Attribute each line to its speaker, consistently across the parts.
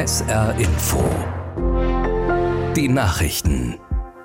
Speaker 1: SR Info. Die Nachrichten.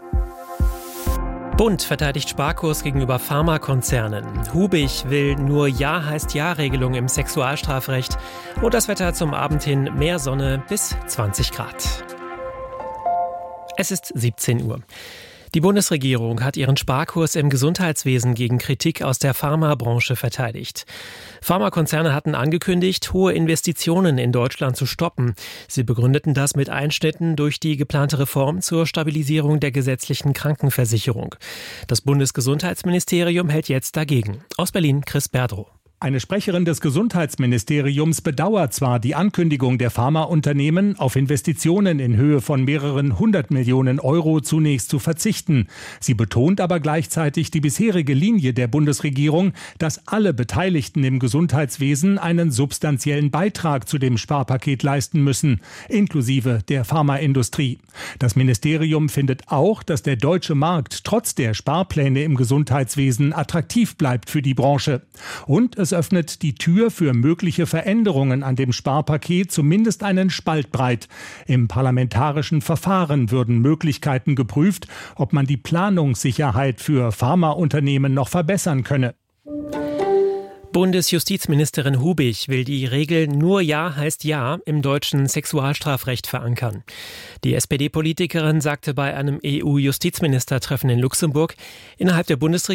Speaker 2: Bund verteidigt Sparkurs gegenüber Pharmakonzernen. Hubig will nur Ja heißt Ja-Regelung im Sexualstrafrecht. Und das Wetter zum Abend hin: mehr Sonne bis 20 Grad. Es ist 17 Uhr. Die Bundesregierung hat ihren Sparkurs im Gesundheitswesen gegen Kritik aus der Pharmabranche verteidigt. Pharmakonzerne hatten angekündigt, hohe Investitionen in Deutschland zu stoppen. Sie begründeten das mit Einschnitten durch die geplante Reform zur Stabilisierung der gesetzlichen Krankenversicherung. Das Bundesgesundheitsministerium hält jetzt dagegen. Aus Berlin Chris Berdrow.
Speaker 3: Eine Sprecherin des Gesundheitsministeriums bedauert zwar die Ankündigung der Pharmaunternehmen, auf Investitionen in Höhe von mehreren 100 Millionen Euro zunächst zu verzichten. Sie betont aber gleichzeitig die bisherige Linie der Bundesregierung, dass alle Beteiligten im Gesundheitswesen einen substanziellen Beitrag zu dem Sparpaket leisten müssen, inklusive der Pharmaindustrie. Das Ministerium findet auch, dass der deutsche Markt trotz der Sparpläne im Gesundheitswesen attraktiv bleibt für die Branche. Und es öffnet die Tür für mögliche Veränderungen an dem Sparpaket zumindest einen Spalt breit. Im parlamentarischen Verfahren würden Möglichkeiten geprüft, ob man die Planungssicherheit für Pharmaunternehmen noch verbessern könne.
Speaker 2: Bundesjustizministerin Hubig will die Regel Nur Ja heißt Ja im deutschen Sexualstrafrecht verankern. Die SPD-Politikerin sagte bei einem EU-Justizministertreffen in Luxemburg, innerhalb der Bundesregierung